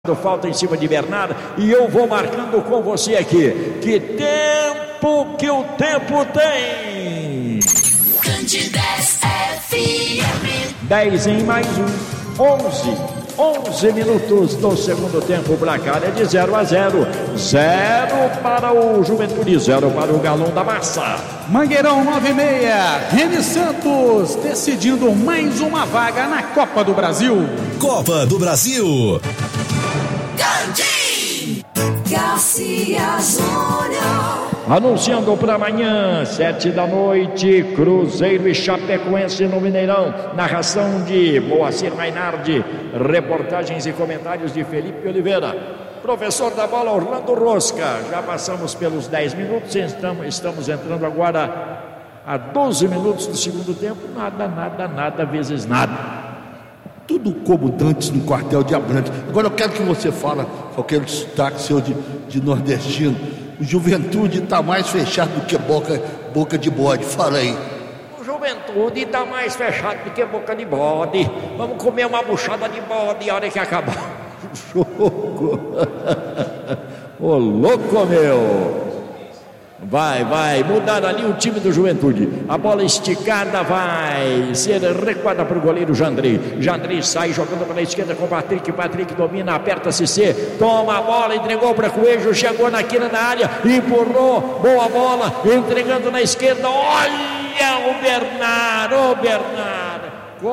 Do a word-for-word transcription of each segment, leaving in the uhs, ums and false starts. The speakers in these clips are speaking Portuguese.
Falta em cima de Bernardo e eu vou marcando com você aqui. Que tempo que o tempo tem! Candidez F M. dez em mais um, onze. onze minutos do segundo tempo. O placar é de zero a zero. zero para o Juventude, zero para o Galão da Massa. Mangueirão nove e meia. Reni Santos decidindo mais uma vaga na Copa do Brasil. Copa do Brasil. Garcia Júnior. Anunciando para amanhã, sete da noite, Cruzeiro e Chapecoense no Mineirão. Narração de Moacir Mainardi, reportagens e comentários de Felipe Oliveira. Professor da bola, Orlando Rosca. Já passamos pelos dez minutos, estamos, estamos entrando agora a doze minutos do segundo tempo. Nada, nada, nada, vezes nada. Tudo como dantes no quartel de Abrantes. Agora eu quero que você fale com aquele destaque seu de, de nordestino. O Juventude está mais fechado do que boca, boca de bode. Fala aí. O Juventude está mais fechado do que boca de bode. Vamos comer uma buchada de bode a hora que acabar o jogo. Ô louco, meu. Vai, vai, mudar ali o time do Juventude. A bola esticada vai ser recuada para o goleiro Jandrei. Jandrei sai jogando pela esquerda com o Patrick. Patrick domina, aperta C C, toma a bola, entregou para Coelho, chegou na quina na área, empurrou, boa bola, entregando na esquerda. Olha o Bernardo, o Bernardo.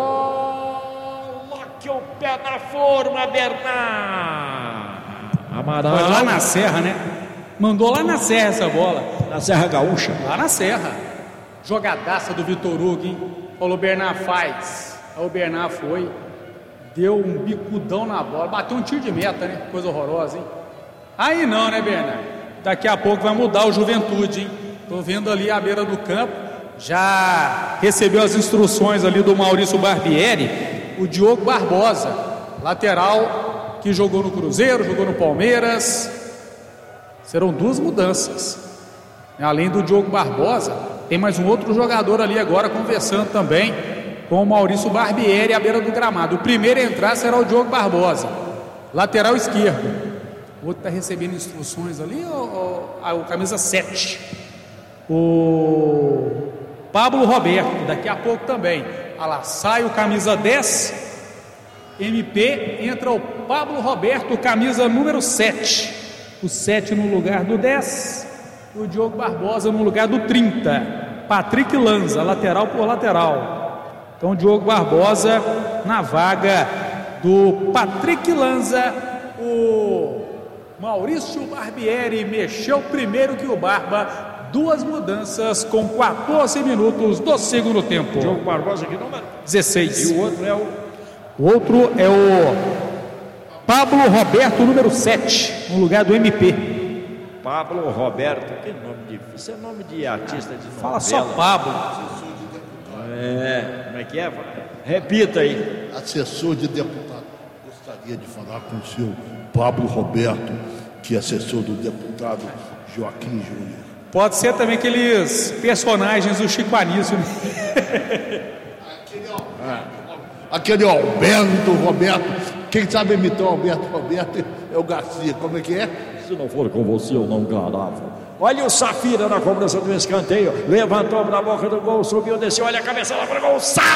Coloque o pé na forma, Bernardo. Amaral. Foi lá na Serra, né? Mandou lá na Serra essa bola. Na Serra Gaúcha. Lá na Serra. Jogadaça do Vitor Hugo, hein? Falou, Bernard faz. Aí o Bernard foi, deu um bicudão na bola, bateu um tiro de meta, né? Coisa horrorosa, hein? Aí não, né, Bernard? Daqui a pouco vai mudar o Juventude, hein? Tô vendo ali à beira do campo. Já recebeu as instruções ali do Maurício Barbieri, o Diogo Barbosa, lateral que jogou no Cruzeiro, jogou no Palmeiras. Serão duas mudanças. Além do Diogo Barbosa, tem mais um outro jogador ali agora conversando também com o Maurício Barbieri à beira do gramado. O primeiro a entrar será o Diogo Barbosa, lateral esquerdo. O outro está recebendo instruções ali, o, o, a, o camisa sete. O Pablo Roberto, daqui a pouco também. Olha lá, sai o camisa dez, M P, entra o Pablo Roberto, camisa número sete. O sete no lugar do dez, e o Diogo Barbosa no lugar do trinta. Patrick Lanza, lateral por lateral. Então, Diogo Barbosa na vaga do Patrick Lanza. O Maurício Barbieri mexeu primeiro que o Barba. Duas mudanças com quatorze minutos do segundo tempo. Diogo Barbosa, que número? dezesseis. E o outro é o... O outro é o Pablo Roberto, número sete, no lugar do M P. Pablo Roberto, que nome difícil. Isso é nome de artista de novela. Fala só Pablo. É, como é que é? Repita aí. Assessor de deputado. Gostaria de falar com o senhor Pablo Roberto, que é assessor do deputado Joaquim Júnior. Pode ser também aqueles personagens do Chico Anísio. Aquele, ah. Aquele Alberto Roberto. Quem sabe imitar o Alberto Roberto é o Garcia. Como é que é? Se não for com você, eu não garavo. Olha o Safira na cobrança do escanteio. Levantou para a boca do gol, subiu, desceu. Olha a cabeça lá para o gol. Salva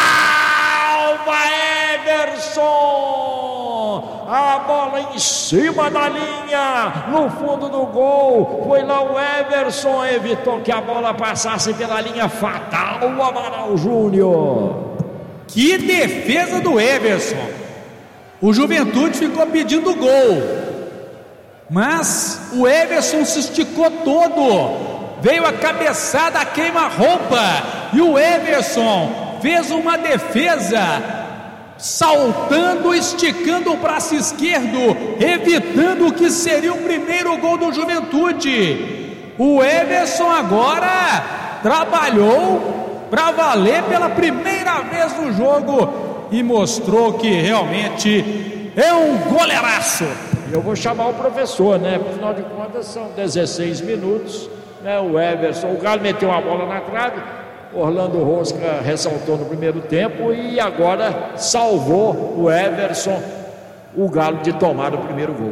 Everson! A bola em cima da linha, no fundo do gol. Foi lá o Everson, evitou que a bola passasse pela linha fatal. O Amaral Júnior. Que defesa do Everson! O Juventude ficou pedindo gol, mas o Everson se esticou todo, veio a cabeçada, a queima-roupa, e o Everson fez uma defesa, saltando, esticando o braço esquerdo, evitando o que seria o primeiro gol do Juventude. O Everson agora trabalhou para valer pela primeira vez no jogo, e mostrou que realmente é um goleiraço. Eu vou chamar o professor, né? Afinal de contas, são dezesseis minutos, né? O Everson, o Galo meteu uma bola na trave, Orlando Rosca ressaltou no primeiro tempo e agora salvou o Everson o Galo de tomar o primeiro gol.